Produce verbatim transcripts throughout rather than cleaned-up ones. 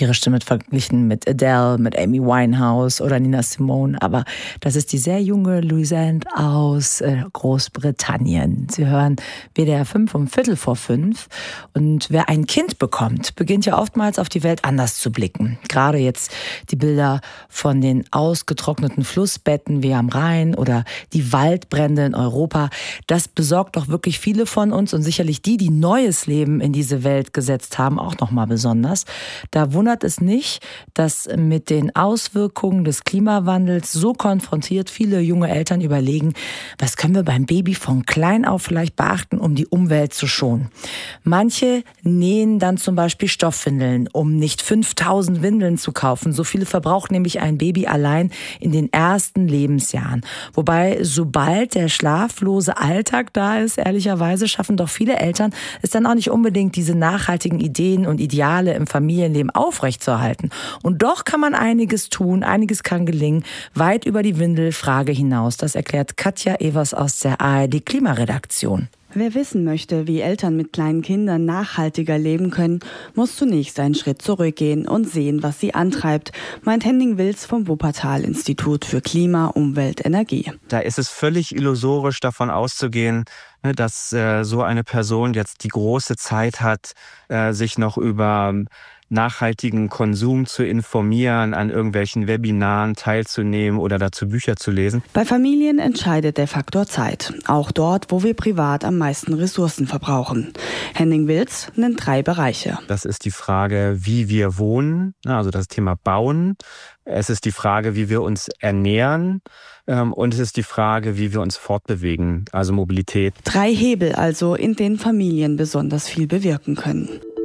ihre Stimme verglichen mit Adele, mit Amy Winehouse oder Nina Simone. Aber das ist die sehr junge Louisanne aus äh, Großbritannien. Sie hören W D R fünf um Viertel vor fünf. Und wer ein Kind bekommt, beginnt ja oftmals auf die Welt anders zu blicken. Gerade jetzt die Bilder von den ausgetrockneten Flussbetten wie am Rhein oder die Waldbrände in Europa. Das besorgt doch wirklich viele von uns und sicherlich die, die neues Leben in diese Welt gesetzt haben, auch nochmal besonders. Da wundert es nicht, dass mit den Auswirkungen des Klimawandels so konfrontiert viele junge Eltern überlegen, was können wir beim Baby von klein auf vielleicht beachten, um die Umwelt zu schonen. Manche nähen dann zum Beispiel Stoffwindeln, um nicht fünftausend Windeln zu kaufen. So viele verbraucht nämlich ein Baby allein in den ersten Lebensjahren. Wobei, sobald der schlaflose Alltag da ist, ehrlicherweise schaffen doch viele Eltern es dann auch nicht unbedingt, diese nachhaltigen Ideen und Ideale im Familienleben aufrechtzuerhalten. Und doch kann man einiges tun, einiges kann gelingen, weit über die Windelfrage hinaus. Das erklärt Katja Evers aus der A R D Klimaredaktion. Wer wissen möchte, wie Eltern mit kleinen Kindern nachhaltiger leben können, muss zunächst einen Schritt zurückgehen und sehen, was sie antreibt, meint Henning Wilz vom Wuppertal-Institut für Klima, Umwelt, Energie. Da ist es völlig illusorisch davon auszugehen, dass äh, so eine Person jetzt die große Zeit hat, äh, sich noch über nachhaltigen Konsum zu informieren, an irgendwelchen Webinaren teilzunehmen oder dazu Bücher zu lesen. Bei Familien entscheidet der Faktor Zeit, auch dort, wo wir privat am meisten Ressourcen verbrauchen. Henning Wilz nennt drei Bereiche. Das ist die Frage, wie wir wohnen, also das Thema Bauen. Es ist die Frage, wie wir uns ernähren. Und es ist die Frage, wie wir uns fortbewegen, also Mobilität. Drei Hebel also, in denen Familien besonders viel bewirken können.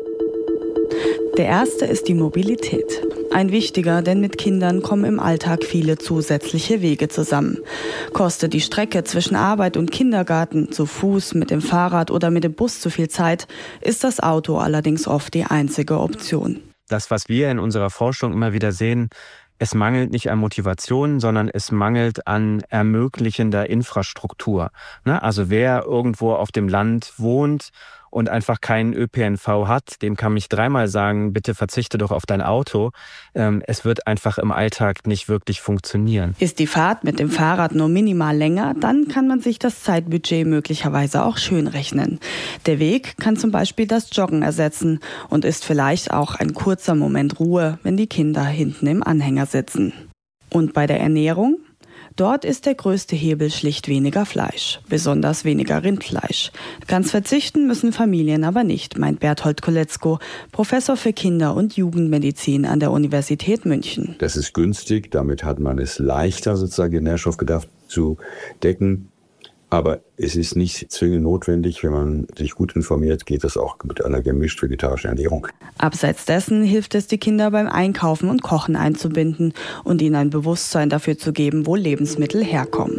Der erste ist die Mobilität. Ein wichtiger, denn mit Kindern kommen im Alltag viele zusätzliche Wege zusammen. Kostet die Strecke zwischen Arbeit und Kindergarten zu Fuß, mit dem Fahrrad oder mit dem Bus zu viel Zeit, ist das Auto allerdings oft die einzige Option. Das, was wir in unserer Forschung immer wieder sehen, es mangelt nicht an Motivation, sondern es mangelt an ermöglichender Infrastruktur. Also wer irgendwo auf dem Land wohnt und einfach keinen Ö P N V hat, dem kann ich dreimal sagen, bitte verzichte doch auf dein Auto. Es wird einfach im Alltag nicht wirklich funktionieren. Ist die Fahrt mit dem Fahrrad nur minimal länger, dann kann man sich das Zeitbudget möglicherweise auch schön rechnen. Der Weg kann zum Beispiel das Joggen ersetzen und ist vielleicht auch ein kurzer Moment Ruhe, wenn die Kinder hinten im Anhänger sitzen. Und bei der Ernährung? Dort ist der größte Hebel schlicht weniger Fleisch, besonders weniger Rindfleisch. Ganz verzichten müssen Familien aber nicht, meint Berthold Koletzko, Professor für Kinder- und Jugendmedizin an der Universität München. Das ist günstig, damit hat man es leichter, sozusagen den Nährstoffbedarf zu decken. Aber es ist nicht zwingend notwendig, wenn man sich gut informiert, geht das auch mit einer gemischt vegetarischen Ernährung. Abseits dessen hilft es, die Kinder beim Einkaufen und Kochen einzubinden und ihnen ein Bewusstsein dafür zu geben, wo Lebensmittel herkommen.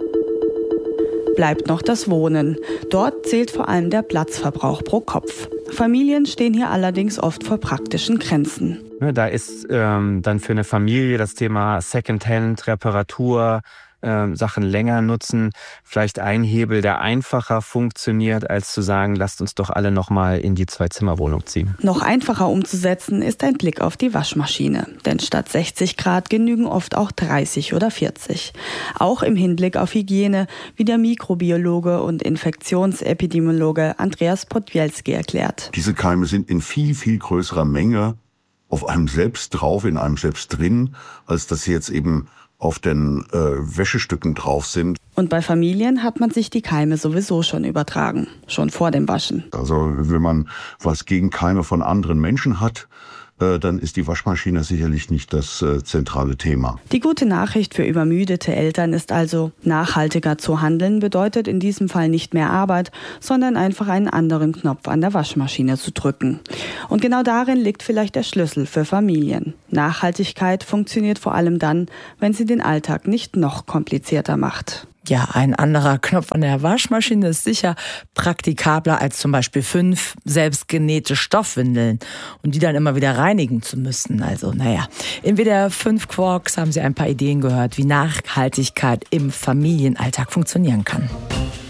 Bleibt noch das Wohnen. Dort zählt vor allem der Platzverbrauch pro Kopf. Familien stehen hier allerdings oft vor praktischen Grenzen. Da ist ähm, dann für eine Familie das Thema Secondhand, Reparatur, äh, Sachen länger nutzen, vielleicht ein Hebel, der einfacher funktioniert, als zu sagen, lasst uns doch alle nochmal in die Zwei-Zimmer-Wohnung ziehen. Noch einfacher umzusetzen ist ein Blick auf die Waschmaschine. Denn statt sechzig Grad genügen oft auch dreißig oder vierzig. Auch im Hinblick auf Hygiene, wie der Mikrobiologe und Infektionsepidemiologe Andreas Podwielski erklärt. Diese Keime sind in viel, viel größerer Menge auf einem selbst drauf, in einem selbst drin, als dass sie jetzt eben auf den äh, Wäschestücken drauf sind. Und bei Familien hat man sich die Keime sowieso schon übertragen, schon vor dem Waschen. Also wenn man was gegen Keime von anderen Menschen hat, äh, dann ist die Waschmaschine sicherlich nicht das äh, zentrale Thema. Die gute Nachricht für übermüdete Eltern ist also, nachhaltiger zu handeln bedeutet in diesem Fall nicht mehr Arbeit, sondern einfach einen anderen Knopf an der Waschmaschine zu drücken. Und genau darin liegt vielleicht der Schlüssel für Familien. Nachhaltigkeit funktioniert vor allem dann, wenn sie den Alltag nicht noch komplizierter macht. Ja, ein anderer Knopf an der Waschmaschine ist sicher praktikabler als zum Beispiel fünf selbstgenähte Stoffwindeln und die dann immer wieder reinigen zu müssen. Also naja, in W D R fünf Quarks haben Sie ein paar Ideen gehört, wie Nachhaltigkeit im Familienalltag funktionieren kann.